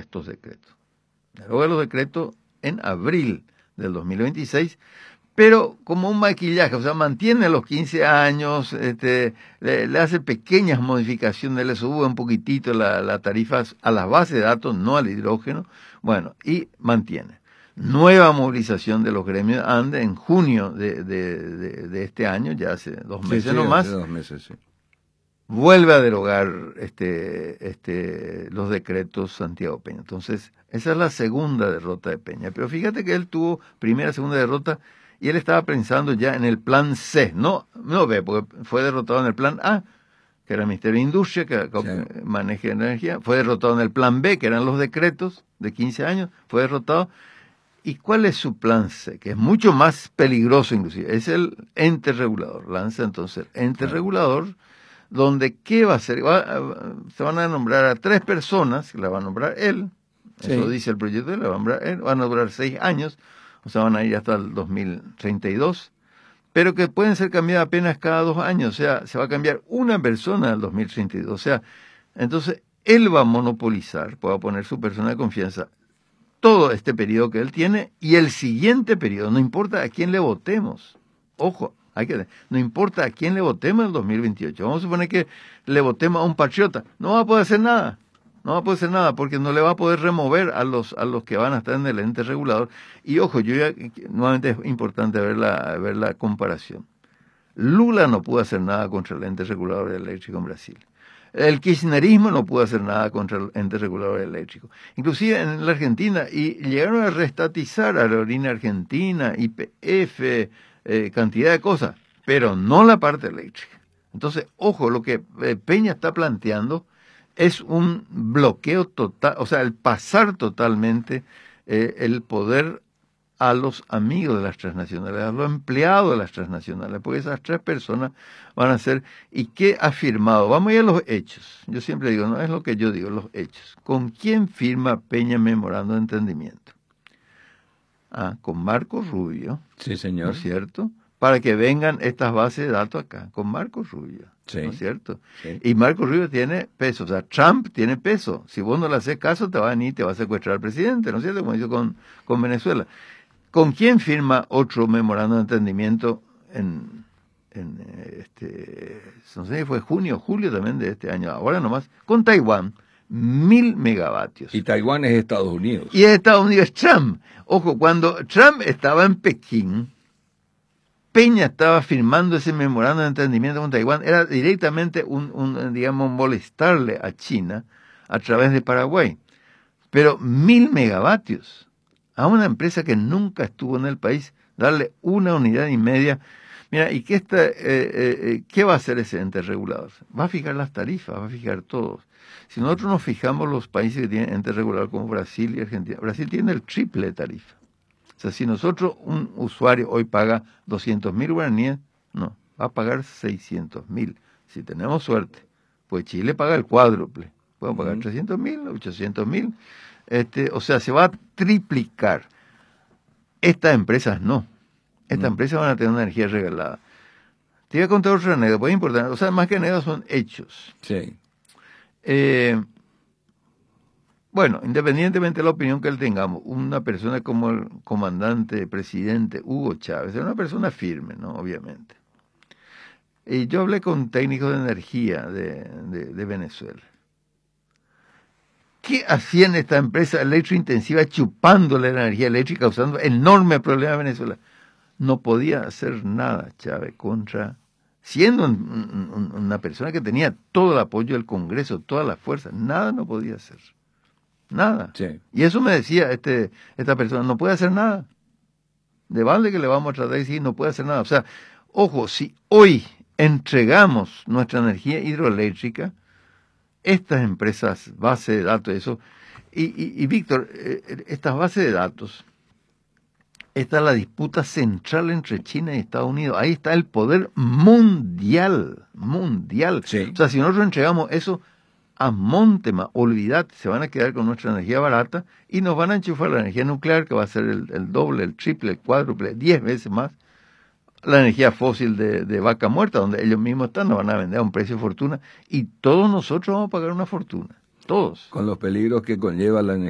estos decretos. Deroga los decretos en abril del 2026, pero como un maquillaje, o sea, mantiene los 15 años, le hace pequeñas modificaciones, le sube un poquitito la tarifa a las bases de datos, no al hidrógeno, bueno, y mantiene. Nueva movilización de los gremios ANDE en junio de este año, ya hace 2 meses nomás. Hace 2 meses, sí. Vuelve a derogar los decretos Santiago Peña. Entonces, esa es la segunda derrota de Peña. Pero fíjate que él tuvo primera, segunda derrota, y él estaba pensando ya en el plan C. No ve, porque fue derrotado en el plan A, que era el Ministerio de Industria, que maneja energía. Fue derrotado en el plan B, que eran los decretos de 15 años. Fue derrotado. ¿Y cuál es su plan C? Que es mucho más peligroso inclusive. Es el ente regulador. Lanza entonces el ente regulador, donde ¿qué va a hacer? Se van a nombrar a 3 personas, que la va a nombrar él. Eso dice el proyecto, la va a nombrar él. Van a durar 6 años, o sea, van a ir hasta el 2032. Pero que pueden ser cambiadas apenas cada 2 años. O sea, se va a cambiar una persona al 2032. O sea, entonces él va a monopolizar, va a poner su persona de confianza todo este periodo que él tiene y el siguiente periodo, no importa a quién le votemos. Ojo, no importa a quién le votemos en el 2028. Vamos a suponer que le votemos a un patriota. No va a poder hacer nada. No va a poder hacer nada porque no le va a poder remover a los que van a estar en el ente regulador. Y ojo, nuevamente es importante ver la comparación. Lula no pudo hacer nada contra el ente regulador eléctrico en Brasil. El kirchnerismo no pudo hacer nada contra el ente regulador eléctrico. Inclusive en la Argentina, y llegaron a reestatizar a Aerolínea Argentina, YPF, cantidad de cosas, pero no la parte eléctrica. Entonces, ojo, lo que Peña está planteando es un bloqueo total, o sea, el pasar totalmente el poder a los amigos de las transnacionales, a los empleados de las transnacionales, porque esas 3 personas van a ser, ¿y qué ha firmado? Vamos a ir a los hechos. Yo siempre digo, no es lo que yo digo, los hechos. ¿Con quién firma Peña memorando de entendimiento? Con Marco Rubio. Sí, señor. ¿No es cierto? Para que vengan estas bases de datos acá, con Marco Rubio. Sí. ¿No es cierto? Sí. Y Marco Rubio tiene peso, o sea, Trump tiene peso. Si vos no le haces caso, te va a venir y te va a secuestrar al presidente, ¿no es cierto? Como hizo con Venezuela. ¿Con quién firma otro memorando de entendimiento no sé si fue junio, julio también de este año, ahora nomás, con Taiwán, 1000 megavatios. Y Taiwán es Estados Unidos. Y Estados Unidos es Trump. Ojo, cuando Trump estaba en Pekín, Peña estaba firmando ese memorando de entendimiento con Taiwán, era directamente digamos, molestarle a China a través de Paraguay. Pero 1000 megavatios. A una empresa que nunca estuvo en el país, darle 1,5 unidades. Mira, ¿y qué va a hacer ese ente regulador? Va a fijar las tarifas, va a fijar todo. Si nosotros nos fijamos los países que tienen ente regulador como Brasil y Argentina, Brasil tiene el triple de tarifa. O sea, si nosotros, un usuario hoy paga 200.000 guaraníes, no, va a pagar 600.000. Si tenemos suerte, pues Chile paga el cuádruple. Podemos pagar 300.000, 800.000. O sea, se va a triplicar. Estas empresas no. Estas empresas van a tener una energía regalada. Te voy a contar otra anécdota, muy importante. O sea, más que anécdotas son hechos. Sí. Bueno, independientemente de la opinión que él tengamos, una persona como el comandante, presidente Hugo Chávez, era una persona firme, ¿no? Obviamente. Y yo hablé con técnicos de energía de Venezuela. ¿Qué hacían esta empresa electrointensiva chupándole la energía eléctrica, causando enormes problemas en Venezuela? No podía hacer nada Chávez siendo una persona que tenía todo el apoyo del Congreso, todas las fuerzas, nada no podía hacer. Nada. Sí. Y eso me decía esta persona, no puede hacer nada. De balde que le vamos a tratar de decir, no puede hacer nada. O sea, ojo, si hoy entregamos nuestra energía hidroeléctrica, estas empresas, base de datos, eso, y Víctor, estas bases de datos, esta es la disputa central entre China y Estados Unidos. Ahí está el poder mundial. Sí. O sea, si nosotros entregamos eso a Montema, olvídate, se van a quedar con nuestra energía barata y nos van a enchufar la energía nuclear, que va a ser el doble, el triple, el cuádruple, 10 veces más. La energía fósil de vaca muerta, donde ellos mismos están, nos van a vender a un precio de fortuna y todos nosotros vamos a pagar una fortuna. Todos. Con los peligros que conlleva la